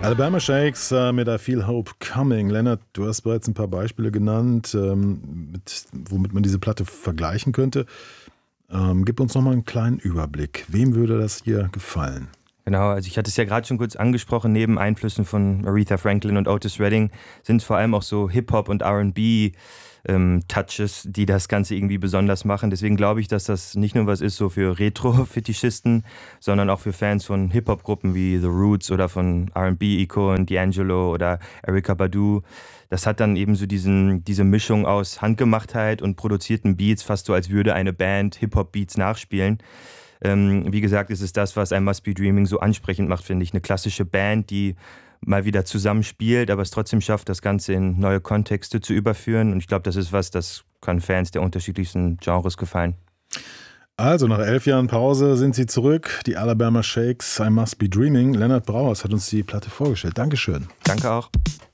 Alabama Shakes mit I Feel Hope Coming. Lennart, du hast bereits ein paar Beispiele genannt, womit man diese Platte vergleichen könnte. Gib uns nochmal einen kleinen Überblick. Wem würde das hier gefallen? Genau, also ich hatte es ja gerade schon kurz angesprochen, neben Einflüssen von Aretha Franklin und Otis Redding sind es vor allem auch so Hip-Hop und R&B Touches, die das Ganze irgendwie besonders machen. Deswegen glaube ich, dass das nicht nur was ist so für Retro-Fetischisten, sondern auch für Fans von Hip-Hop-Gruppen wie The Roots oder von R&B-Ikonen, D'Angelo oder Erykah Badu. Das hat dann eben so diese Mischung aus Handgemachtheit und produzierten Beats, fast so als würde eine Band Hip-Hop-Beats nachspielen. Wie gesagt, ist es das, was I Must Be Dreaming so ansprechend macht, finde ich. Eine klassische Band, die mal wieder zusammenspielt, aber es trotzdem schafft, das Ganze in neue Kontexte zu überführen. Und ich glaube, das ist was, das kann Fans der unterschiedlichsten Genres gefallen. Also, nach 11 Jahren Pause sind sie zurück. Die Alabama Shakes, I Must Be Dreaming. Lennart Brauers hat uns die Platte vorgestellt. Dankeschön. Danke auch.